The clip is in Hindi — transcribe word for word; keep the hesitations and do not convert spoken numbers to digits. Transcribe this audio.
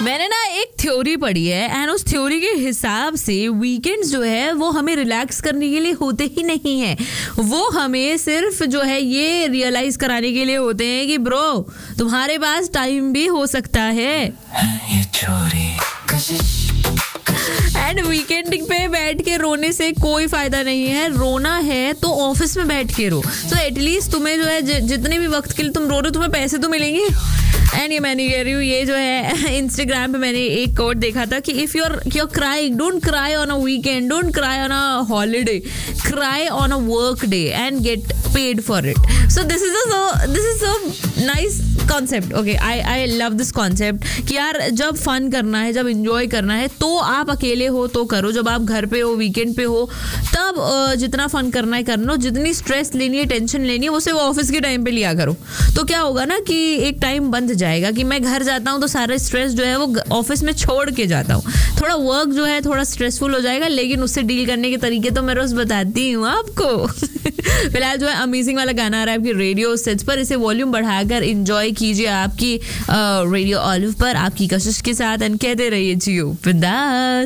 मैंने ना एक थ्योरी पढ़ी है एंड उस थ्योरी के हिसाब से वीकेंड्स जो है वो हमें रिलैक्स करने के लिए होते ही नहीं है, वो हमें सिर्फ जो है ये रियलाइज कराने के लिए होते हैं कि ब्रो तुम्हारे पास टाइम भी हो सकता है। एंड वीकेंड पे बैठ के रोने से कोई फायदा नहीं है, रोना है तो ऑफिस में बैठ के रो। सो एटलीस्ट तुम्हें जो है ज, जितने भी वक्त के लिए तुम रो रहे हो तुम्हें पैसे तो मिलेंगे। एंड ये मैं नहीं कह रही हूँ, ये जो है इंस्टाग्राम पे मैंने एक कोट देखा था कि if your your crying, don't cry on a weekend, don't cry on a holiday, cry on a work day and get paid for it. So this is so this is so nice concept. Okay, I I love this concept कि यार जब फन करना है, जब इंजॉय करना है तो आप अकेले हो तो करो, जब आप घर पे हो, वीकेंड पे हो, तब जितना फन करना है करना, जितनी स्ट्रेस लेनी है, टेंशन लेनी है, वो सिर्फ ऑफिस के टाइम पे लिया करो। तो क्या होगा ना कि एक टाइम बंध जाएगा कि मैं घर जाता हूँ तो सारा स्ट्रेस जो है वो ऑफिस में छोड़ के जाता हूँ। थोड़ा वर्क जो है थोड़ा स्ट्रेसफुल हो जाएगा, लेकिन उससे डील करने के तरीके तो मैं रोज बताती हूँ आपको। फिलहाल जो है अमेजिंग वाला गाना आ रहा है आपकी रेडियो सेट्स पर, इसे वॉल्यूम बढ़ाकर इंजॉय कीजिए आपकी रेडियो ऑलिव पर, आपकी कशिश के साथ, एंड कहते रहिए जियो बिंदास।